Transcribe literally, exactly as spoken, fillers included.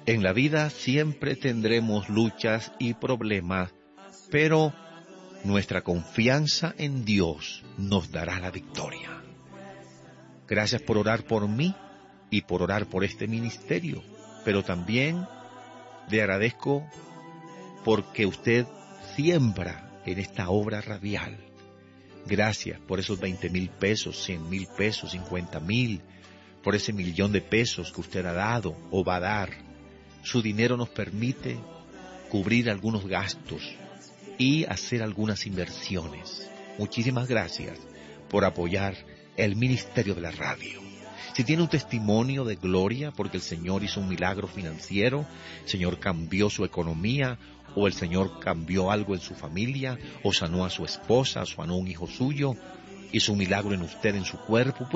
En la vida siempre tendremos luchas y problemas, pero nuestra confianza en Dios nos dará la victoria. Gracias por orar por mí y por orar por este ministerio, pero también le agradezco porque usted siembra en esta obra radial. Gracias por esos veinte mil pesos, cien mil pesos, cincuenta mil, por ese millón de pesos que usted ha dado o va a dar. Su dinero nos permite cubrir algunos gastos y hacer algunas inversiones. Muchísimas gracias por apoyar el ministerio de la radio. Si tiene un testimonio de gloria porque el Señor hizo un milagro financiero, el Señor cambió su economía, o el Señor cambió algo en su familia, o sanó a su esposa, o sanó a un hizo un hijo suyo, hizo un milagro en usted, en su cuerpo,